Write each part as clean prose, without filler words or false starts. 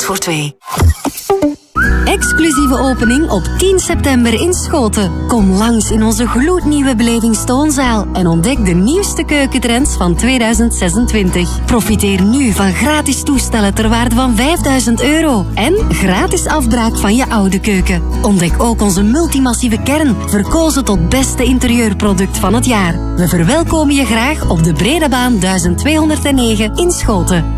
voor 2. Exclusieve opening op 10 september in Schoten. Kom langs in onze gloednieuwe belevingstoonzaal en ontdek de nieuwste keukentrends van 2026. Profiteer nu van gratis toestellen ter waarde van €5.000 en gratis afbraak van je oude keuken. Ontdek ook onze multimassieve kern, verkozen tot beste interieurproduct van het jaar. We verwelkomen je graag op de Bredebaan 1209 in Schoten.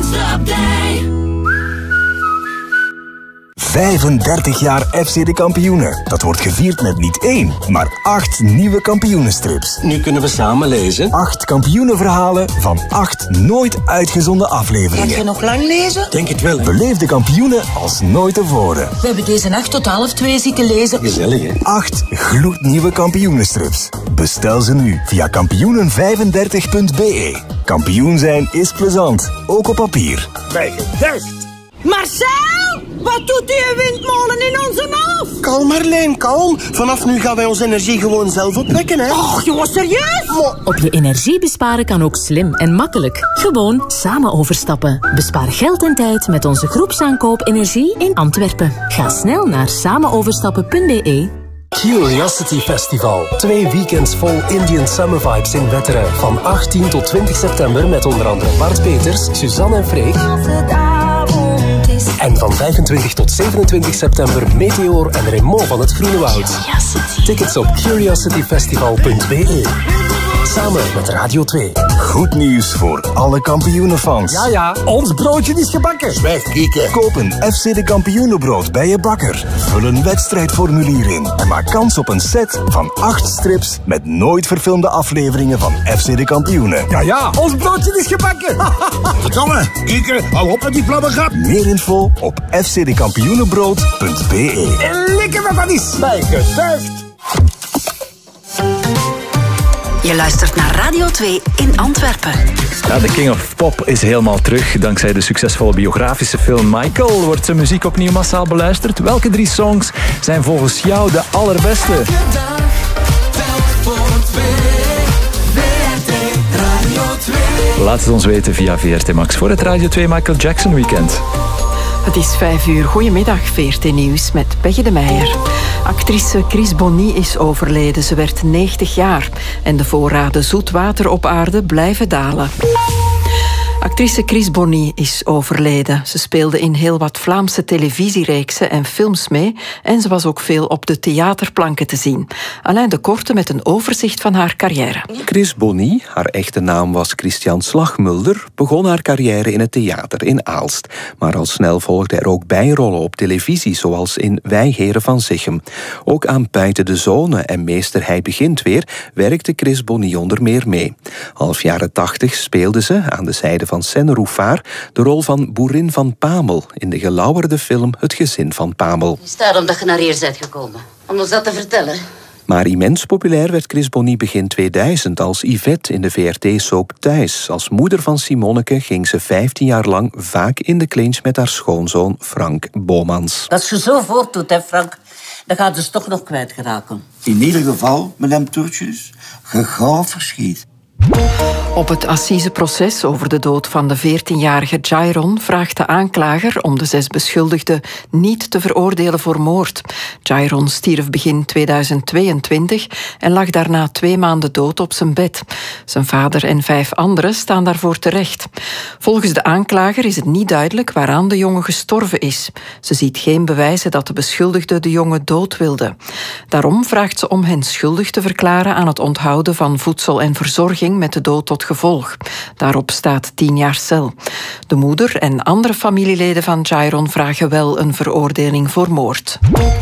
35 jaar FC de Kampioenen. Dat wordt gevierd met niet 1, maar 8 nieuwe kampioenenstrips. Nu kunnen we samen lezen. 8 kampioenenverhalen van 8 nooit uitgezonden afleveringen. Ga je nog lang lezen? Denk het wel. Beleef de kampioenen als nooit tevoren. We hebben deze nacht tot 1:30 zitten lezen. Gezellig, hè? 8 gloednieuwe kampioenenstrips. Bestel ze nu via kampioenen35.be. Kampioen zijn is plezant, ook op papier. Bij gedacht. Marcel! Wat doet die windmolen in onze hof? Kalm Marleen, kalm. Vanaf nu gaan wij onze energie gewoon zelf opwekken, hè. Och, jongen, serieus? Op je energie besparen kan ook slim en makkelijk. Gewoon samen overstappen. Bespaar geld en tijd met onze groepsaankoop energie in Antwerpen. Ga snel naar samenoverstappen.be. Curiosity Festival. 2 weekends vol Indian Summer Vibes in Wetteren. Van 18 tot 20 september met onder andere Bart Peters, Suzanne en Freek. En van 25 tot 27 september Meteor en Raymond van het Groene Woud. Tickets op curiosityfestival.be. Samen met Radio 2. Goed nieuws voor alle kampioenenfans. Ja, ons broodje is gebakken. Zwijg kieken. Koop een FC de Kampioenenbrood bij je bakker. Vul een wedstrijdformulier in en maak kans op een set van 8 strips met nooit verfilmde afleveringen van FC de Kampioenen. Ja, ons broodje is gebakken. Verdomme, kieken, hou op met die flabbergrap. Meer info op fcdekampioenenbrood.be. Lekker wat dat is. Bij gedacht. Je luistert naar Radio 2 in Antwerpen. Ja, de King of Pop is helemaal terug. Dankzij de succesvolle biografische film Michael wordt zijn muziek opnieuw massaal beluisterd. Welke 3 songs zijn volgens jou de allerbeste? Laat het ons weten via VRT Max voor het Radio 2 Michael Jackson weekend. Het is 5:00. Goedemiddag, VRT Nieuws met Pegge de Meijer. Actrice Chris Bonny is overleden. Ze werd 90 jaar. En de voorraden zoet water op aarde blijven dalen. Actrice Chris Bonny is overleden. Ze speelde in heel wat Vlaamse televisiereeksen en films mee en ze was ook veel op de theaterplanken te zien. Alain de Korte met een overzicht van haar carrière. Chris Bonny, haar echte naam was Christian Slagmulder, begon haar carrière in het theater in Aalst. Maar al snel volgden er ook bijrollen op televisie, zoals in Wij Heren van Zichem. Ook aan Buiten de Zone en Meester Hij Begint Weer werkte Chris Bonny onder meer mee. Half jaren 80 speelde ze, aan de zijde van Senne Rouffard, de rol van boerin van Pamel in de gelauwerde film Het Gezin van Pamel. Het is daarom dat je naar hier bent gekomen. Om ons dat te vertellen. Maar immens populair werd Chris Bonny begin 2000 als Yvette in de VRT-soap Thuis. Als moeder van Simonneke ging ze 15 jaar lang vaak in de clinch met haar schoonzoon Frank Bomans. Als je zo voortdoet, hè, Frank, dan gaat ze toch nog kwijtgeraken. In ieder geval, madame Toertjes, gauw verschiet. Op het assiseproces over de dood van de 14-jarige Jairon vraagt de aanklager om de 6 beschuldigden niet te veroordelen voor moord. Jairon stierf begin 2022 en lag daarna 2 maanden dood op zijn bed. Zijn vader en 5 anderen staan daarvoor terecht. Volgens de aanklager is het niet duidelijk waaraan de jongen gestorven is. Ze ziet geen bewijzen dat de beschuldigden de jongen dood wilden. Daarom vraagt ze om hen schuldig te verklaren aan het onthouden van voedsel en verzorging met de dood tot gevolg. Daarop staat 10 jaar cel. De moeder en andere familieleden van Jairon vragen wel een veroordeling voor moord.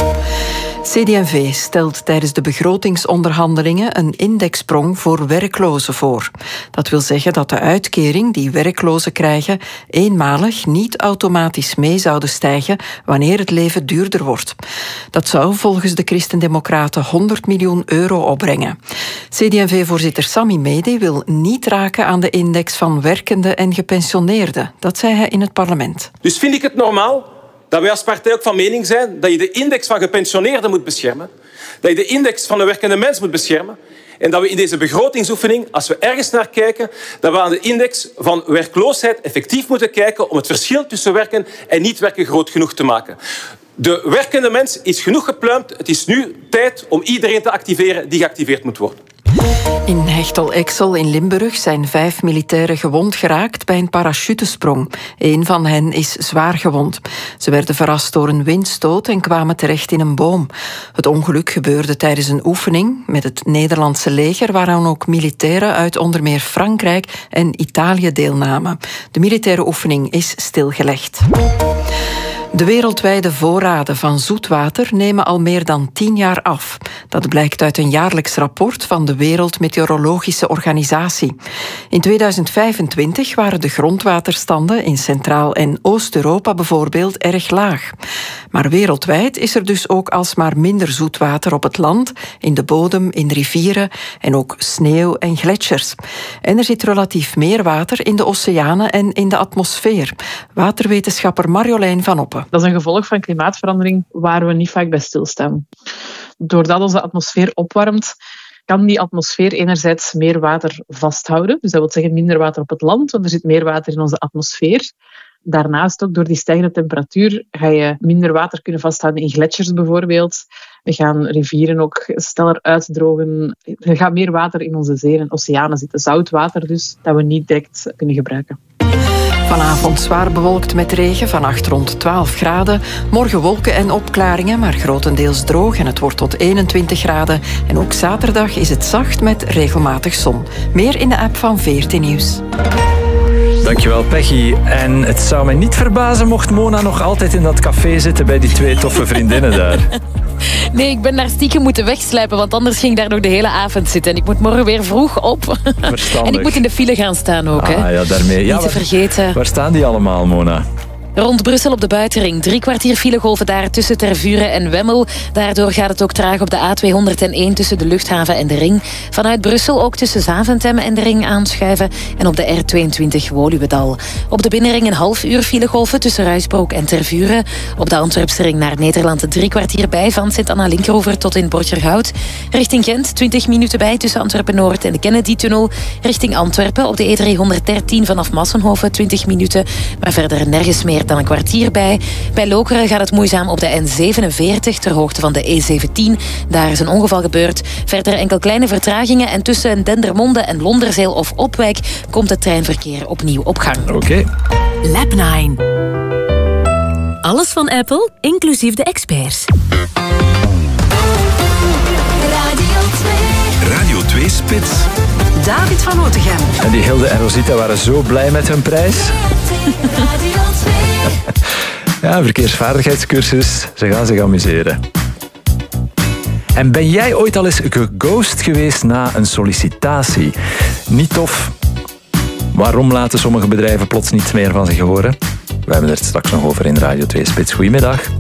CD&V stelt tijdens de begrotingsonderhandelingen een indexsprong voor werklozen voor. Dat wil zeggen dat de uitkering die werklozen krijgen eenmalig niet automatisch mee zouden stijgen wanneer het leven duurder wordt. Dat zou volgens de Christen-Democraten 100 miljoen euro opbrengen. CD&V-voorzitter Sami Medi wil niet raken aan de index van werkenden en gepensioneerden. Dat zei hij in het parlement. Dus vind ik het normaal dat wij als partij ook van mening zijn dat je de index van gepensioneerden moet beschermen, dat je de index van de werkende mens moet beschermen En dat we in deze begrotingsoefening, als we ergens naar kijken, dat we aan de index van werkloosheid effectief moeten kijken om het verschil tussen werken en niet werken groot genoeg te maken. De werkende mens is genoeg gepluimd. Het is nu tijd om iedereen te activeren die geactiveerd moet worden. In Hechtel-Exel in Limburg zijn 5 militairen gewond geraakt bij een parachutesprong. 1 van hen is zwaar gewond. Ze werden verrast door een windstoot en kwamen terecht in een boom. Het ongeluk gebeurde tijdens een oefening met het Nederlandse leger, waaraan ook militairen uit onder meer Frankrijk en Italië deelnamen. De militaire oefening is stilgelegd. De wereldwijde voorraden van zoetwater nemen al meer dan 10 jaar af. Dat blijkt uit een jaarlijks rapport van de Wereldmeteorologische Organisatie. In 2025 waren de grondwaterstanden in Centraal- en Oost-Europa bijvoorbeeld erg laag. Maar wereldwijd is er dus ook alsmaar minder zoetwater op het land, in de bodem, in rivieren en ook sneeuw en gletsjers. En er zit relatief meer water in de oceanen en in de atmosfeer. Waterwetenschapper Marjolein van Oppen. Dat is een gevolg van klimaatverandering waar we niet vaak bij stilstaan. Doordat onze atmosfeer opwarmt, kan die atmosfeer enerzijds meer water vasthouden. Dus dat wil zeggen minder water op het land, want er zit meer water in onze atmosfeer. Daarnaast ook door die stijgende temperatuur ga je minder water kunnen vasthouden in gletsjers bijvoorbeeld. We gaan rivieren ook sneller uitdrogen. Er gaat meer water in onze zeeën en oceanen zitten. Zout water dus, dat we niet direct kunnen gebruiken. Vanavond zwaar bewolkt met regen, vannacht rond 12 graden. Morgen wolken en opklaringen, maar grotendeels droog en het wordt tot 21 graden. En ook zaterdag is het zacht met regelmatig zon. Meer in de app van VRT Nieuws. Dankjewel, Peggy. En het zou mij niet verbazen mocht Mona nog altijd in dat café zitten bij die 2 toffe vriendinnen daar. Nee, ik ben daar stiekem moeten wegslijpen, want anders ging ik daar nog de hele avond zitten. En ik moet morgen weer vroeg op. Verstandig. En ik moet in de file gaan staan ook. Hè. Ja, daarmee. Niet te vergeten. Waar staan die allemaal, Mona? Rond Brussel op de buitenring. 3 kwartier filegolven daar tussen Tervuren en Wemmel. Daardoor gaat het ook traag op de A201 tussen de luchthaven en de ring. Vanuit Brussel ook tussen Zaventem en de ring aanschuiven. En op de R22 Woluwedal. Op de binnenring een half uur filegolven tussen Ruisbroek en Tervuren. Op de Antwerpse ring naar Nederland 3 kwartier bij van Sint-Anna-Linkeroever tot in Borgerhout. Richting Gent 20 minuten bij tussen Antwerpen-Noord en de Kennedy-tunnel. Richting Antwerpen op de E313 vanaf Massenhoven 20 minuten. Maar verder nergens meer dan een kwartier bij. Bij Lokeren gaat het moeizaam op de N47 ter hoogte van de E17. Daar is een ongeval gebeurd. Verder enkel kleine vertragingen en tussen Dendermonde en Londerzeel of Opwijk komt het treinverkeer opnieuw op gang. Oké. Lab 9. Alles van Apple, inclusief de experts. Radio 2 Spits. David van Otegem. En die Hilde en Rosita waren zo blij met hun prijs. Ja, verkeersvaardigheidscursus. Ze gaan zich amuseren. En ben jij ooit al eens geghost geweest na een sollicitatie? Niet tof. Waarom laten sommige bedrijven plots niets meer van zich horen? We hebben het straks nog over in Radio 2 Spits. Goedemiddag.